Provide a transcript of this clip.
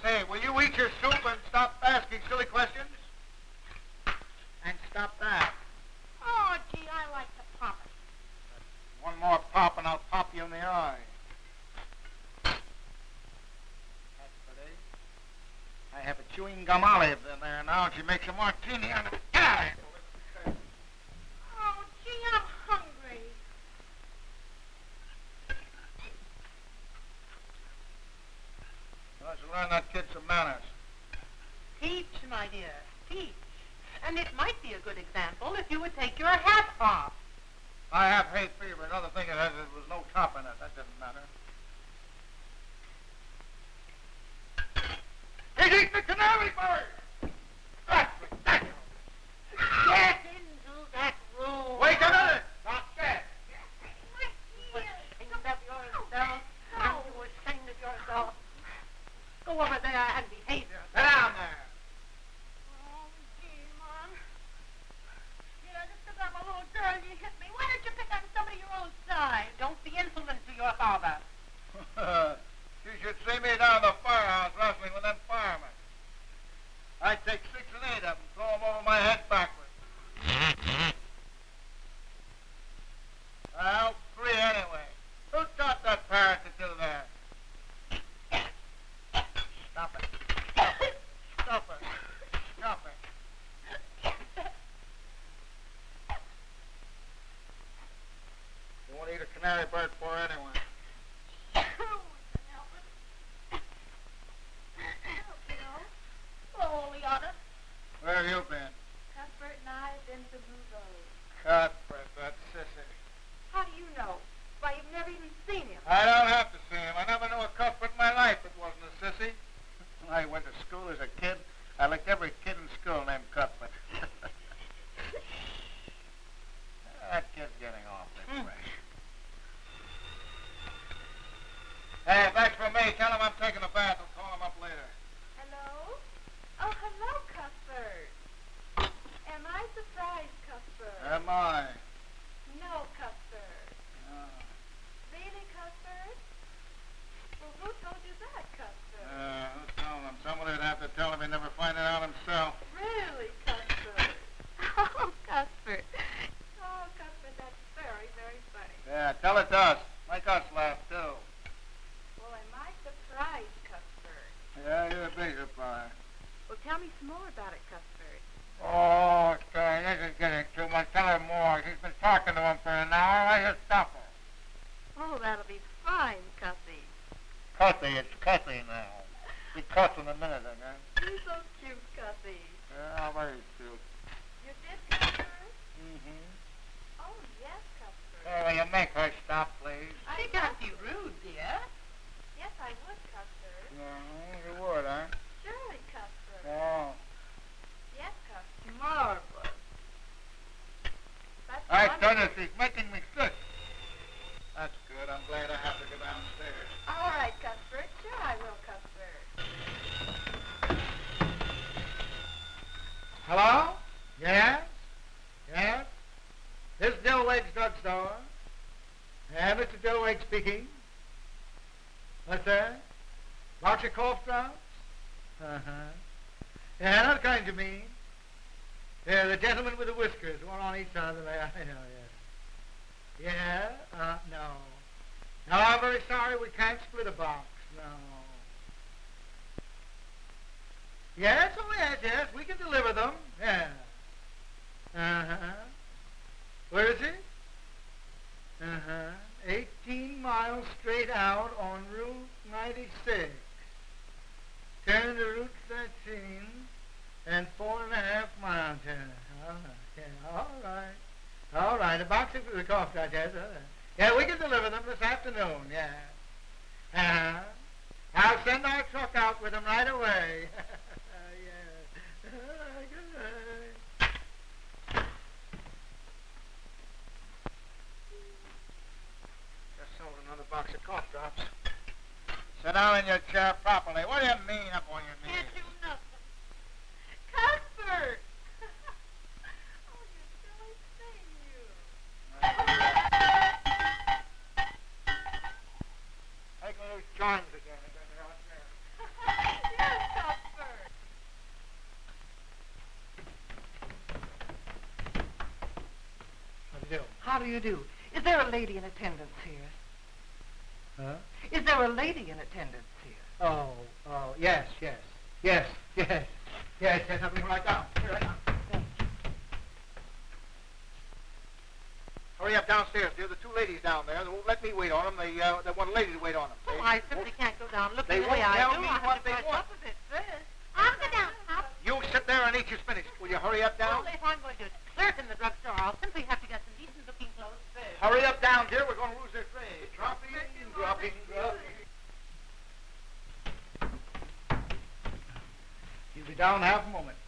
Say, will you eat your soup and stop asking silly questions? And stop that. Oh, gee, I like to pop it. One more pop and I'll pop you in the eye. That's pretty. I have a chewing gum olive in there now, and she makes a martini on it. Oh, gee, I'm hungry. Well, I should learn that kid some manners. Teach, my dear, teach. And it might be a good example if you would take your hat off. I have hay fever. Another thing it has, there was no top in it. That didn't matter. He's eating the canary bird! That's ridiculous! Get into that room. Wait a minute! Not yet. You were ashamed of yourself. Aren't you ashamed of yourself? Go over there and behave yourself. Sit down there. Oh, gee, Mom. Yeah, just because I'm a little girl, you hit me. Why don't you pick on somebody your own size? Don't be insolent to your father. You should see me down at the firehouse wrestling with them firemen. I'd take 6 and 8 of them, throw them over my head backwards. Well, 3 anyway. Who taught that parrot to do that? Stop it. Stop it. Stop it. Stop it. You won't eat a canary bird for anyway. Oh, Leona. Where have you been? Cuthbert and I have been to Blue Road. Cuthbert, that sissy. How do you know? Why, you've never even seen him. I don't have to see him. I never knew a Cuthbert in my life that wasn't a sissy. When I went to school as a kid, I licked every kid in school named Cuthbert. That kid's getting awfully fresh. Hey, if that's for me, tell him I'm taking a bath. I'll call him up later. Hello? Oh, hello, Cuthbert. Am I surprised, Cuthbert? Am I? No, Cuthbert. Really, Cuthbert? Well, who told you that, Cuthbert? Who's telling him? Somebody would have to tell him. He'd never find it out himself. Really, Cuthbert? Oh, Cuthbert. Oh, Cuthbert, that's very, very funny. Yeah, tell it to us. Make us laugh, too. Well, am I surprised, Cuthbert? Yeah, you're a big surprise. Well, tell me some more about it, Cuthbert. Oh, okay, this is getting too much. Tell her more. She's been talking to him for an hour. I just stop her. Oh, that'll be fine, Cuthie. Cussy, it's Cussy now. Be cuss in a minute, I guess. You're so cute, Cuthie. Yeah, very cute. You did, Cuthbert? Mm-hmm. Oh, yes, Cuthbert. Hey, will you make her stop, please? She can't be rude, dear. Yes, I would, Cuthbert. You would, huh? Surely, Cuthbert. Oh. Yes, Cuthbert. Marvelous. That's I wonderful. told her she's making me sick. That's good. I'm glad I have to go downstairs. All right, Cuthbert. Sure I will, Cuthbert. Hello? Yes? Yes? This is Dillwade's drugstore. Yeah, Mr. Dillwade speaking. What's that? About your cough drops? Uh-huh. Yeah, those kinds you mean. Yeah, the gentleman with the whiskers, one on each side of the leg. I know, yeah. Yeah? No. No, I'm very sorry, we can't split a box. No. Yes, oh yes, we can deliver them. Yeah. Uh-huh. Where is it? Uh-huh. 18 miles straight out on Route 96. Turn to Route 13 and 4.5 miles. All right. Yeah, all right. All right. A box of the cough drops, yes. Yeah, we can deliver them this afternoon, yeah. Uh-huh. I'll send our truck out with them right away. Yeah. Good. Just sold another box of cough drops. Sit down in your chair properly. What do you mean up on your knees? Can't do nothing. Cuthbert! Oh, you silly thing, you. Take those chimes again. Yes, How do you do? Is there a lady in attendance here? Huh? Is there a lady in attendance here? Oh, yes. Yes, have them right down. Here, right down. Hurry up downstairs, dear. The two ladies down there, they won't let me wait on them. They want a lady to wait on them. Oh, I simply can't go down looking They the way won't I tell do. me I have what to they brush want. up a bit first. I'll go down, Pop. You sit there and eat your spinach. Will you hurry up down? Well, if I'm going to clerk in the drugstore, I'll simply have to get some decent-looking clothes first. Hurry up down, dear. We're going to lose their train. Dropping. You'll be down in half a moment.